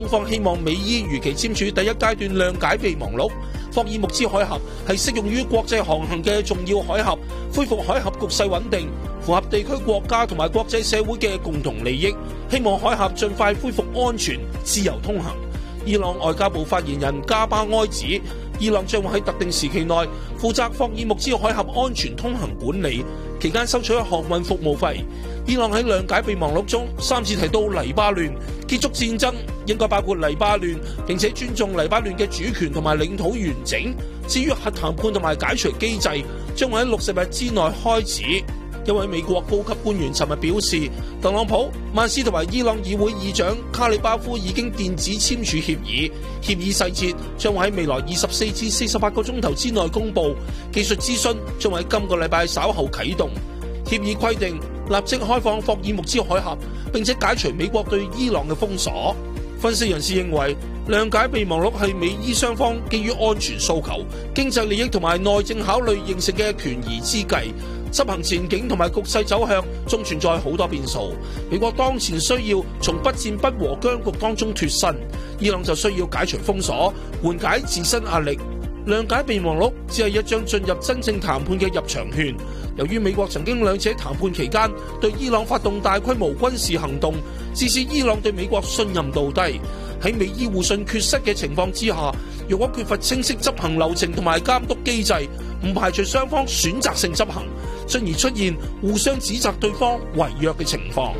中方希望美伊如期簽署第一階段諒解備忘錄。霍爾木茲海峽係適用於國際航行嘅重要海峽，恢復海峽局勢穩定，符合地區國家同埋國際社會嘅共同利益。希望海峽盡快恢復安全、自由通行。伊朗外交部發言人加巴埃指，伊朗將會喺特定時期內負責霍爾木茲海峽安全通行管理，期間收取航運服務費。伊朗喺諒解備忘錄中3次提到黎巴嫩，結束戰爭應該包括黎巴嫩，並且尊重黎巴嫩嘅主權同埋領土完整。至於核談判同埋解除機制，將會喺60日之內開始。一位美國高級官員尋日表示，特朗普、曼斯同埋伊朗議會議長卡里巴夫已經電子簽署協議，協議細節將會喺未來24至48個鐘頭之內公佈，技術諮詢將會喺今個禮拜稍後啟動。協議規定立即開放霍爾木茲海峽，並且解除美國對伊朗嘅封鎖。分析人士認為，諒解備忘錄係美伊雙方基於安全訴求、經濟利益同埋內政考慮形成嘅權宜之計。執行前景同埋局勢走向仲存在好多變數。美國當前需要從不戰不和僵局當中脫身，伊朗就需要解除封鎖，緩解自身壓力。諒解備忘錄只係一張進入真正談判嘅入場券。由於美國曾經兩者談判期間對伊朗發動大規模軍事行動，致使伊朗對美國信任度低。喺美伊互信缺失嘅情況之下，如果缺乏清晰執行流程同埋監督機制，唔排除雙方選擇性執行，進而出現互相指責對方違約嘅情況。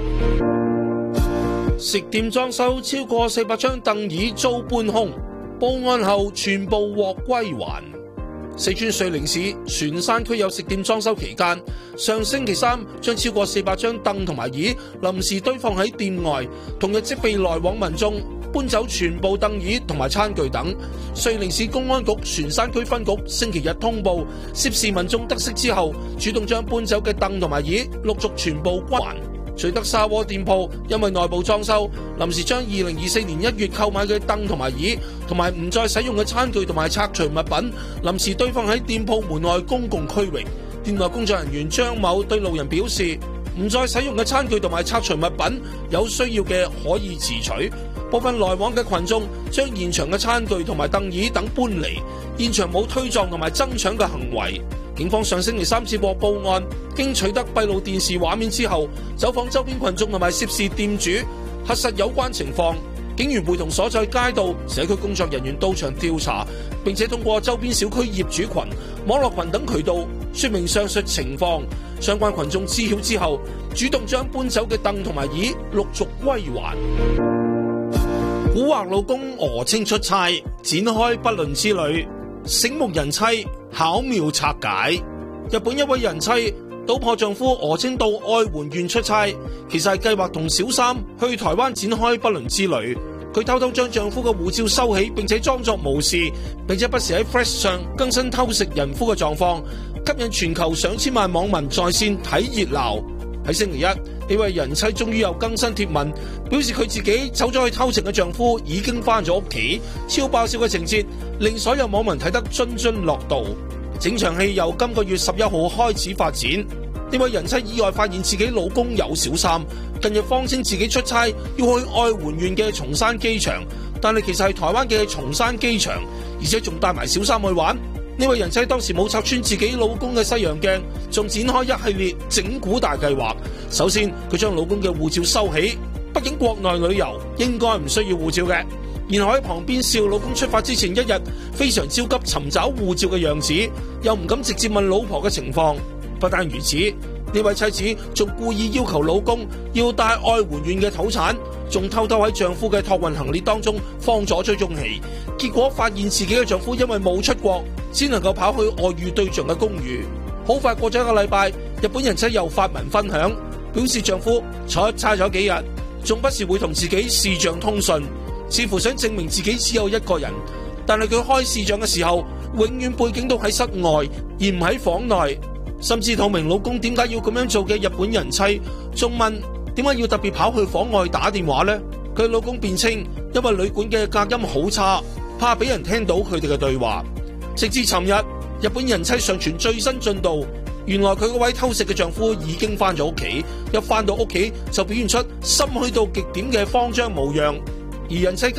食店裝修超過400張凳椅遭搬空，報案後全部獲歸還。四川遂寧市船山區有食店裝修期間，上星期三將超過400張凳同埋椅臨時堆放喺店外，同日即被來往民眾搬走全部凳椅同埋餐具等。遂寧市公安局船山區分局星期日通報，涉事民眾得悉之後，主動將搬走嘅凳同埋椅陸續全部歸還。取得沙窩店鋪因為內部裝修，臨時將2024年1月購買嘅凳同埋椅，同埋唔再使用嘅餐具同埋拆除物品，臨時堆放喺店鋪門外公共區域。店內工作人員張某對路人表示，唔再使用嘅餐具同埋拆除物品，有需要嘅可以自取。部分來往嘅群眾將現場嘅餐具同埋凳椅等搬離，現場冇推撞同埋爭搶嘅行為。警方上星期三接獲報案，經取得閉路電視畫面之後，走訪周邊群眾同埋涉事店主，核實有關情況。警員會同所在街道、社區工作人員到場調查，並且通過周邊小區業主群、網絡群等渠道說明上述情況。相關群眾知曉之後，主動將搬走嘅凳同埋椅陸續歸還。蠱惑老公訛稱出差，展開不倫之旅，醒目人妻巧妙拆解。日本一位人妻搗破丈夫訛稱到愛媛縣出差，其實係計劃同小三去台灣展開不倫之旅。佢偷偷將丈夫嘅護照收起，並且裝作無事，並且不時喺 Flash 上更新偷食人夫嘅狀況，吸引全球上千萬網民在線睇熱鬧。喺星期一，呢位人妻終於又更新貼文，表示佢自己走咗去偷情嘅丈夫已經翻咗屋企，超爆笑嘅情節令所有網民睇得津津樂道。整場戲由今個月11號開始發展。呢位人妻意外發現自己老公有小三，近日謊稱自己出差要去愛媛縣嘅松山機場，但係其實係台灣嘅松山機場，而且仲帶埋小三去玩。呢位人妻當時冇拆穿自己老公嘅西洋鏡，仲展開一系列整蠱大計劃。首先，佢將老公嘅護照收起，畢竟國內旅遊應該唔需要護照嘅。然後喺旁邊笑老公出發之前一日非常焦急尋找護照嘅樣子，又唔敢直接問老婆嘅情況。不單如此，呢位妻子仲故意要求老公要帶愛媛縣嘅土產，仲偷偷喺丈夫嘅託運行李當中放咗追蹤器。結果發現自己嘅丈夫因為冇出國，只能夠跑去外遇對象嘅公寓。好快過咗一個禮拜，日本人妻又發文分享，表示丈夫出差咗幾日，仲不時會同自己視像通訊，似乎想證明自己只有一個人。但係佢開視像嘅時候，永遠背景都喺室外，而唔喺房內。甚至透明老公點解要咁樣做嘅日本人妻，仲問點解要特別跑去房外打電話呢？佢老公辯稱因為旅館嘅隔音好差，怕俾人聽到佢哋嘅對話。直至尋日，日本人妻上傳最新進度，原來佢嗰位偷食嘅丈夫已經翻咗屋企，一翻到屋企就表現出心虛到極點嘅慌張模樣，而人妻更